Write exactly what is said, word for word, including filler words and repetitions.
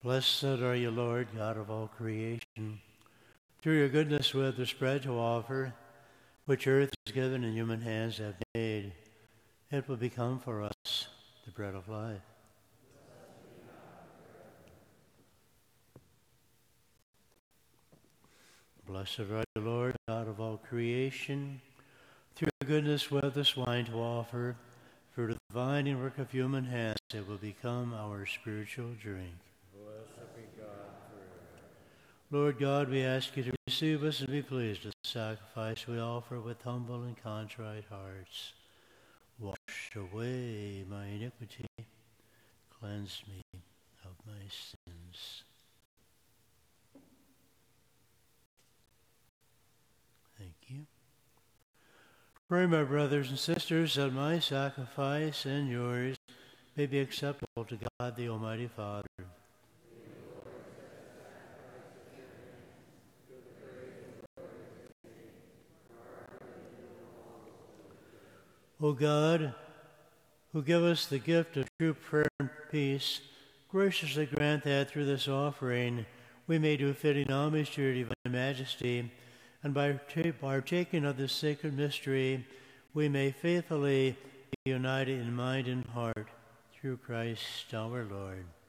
Blessed are you, Lord, God of all creation. Through your goodness with the spread to offer, which earth is given and human hands have made, it will become for us the bread of life. Blessed are you, Lord, God of all creation. Through your goodness with this wine to offer, fruit of the vine and work of human hands, it will become our spiritual drink. Blessed be God forever. Lord God, we ask you to receive us and be pleased with the sacrifice we offer with humble and contrite hearts. Wash away my iniquity, cleanse me of my sins. Thank you. Pray, my brothers and sisters, that my sacrifice and yours may be acceptable to God, the Almighty Father. O God, who give us the gift of true prayer and peace, graciously grant that through this offering we may do fitting homage to your divine majesty, and by partaking of this sacred mystery, we may faithfully be united in mind and heart through Christ our Lord.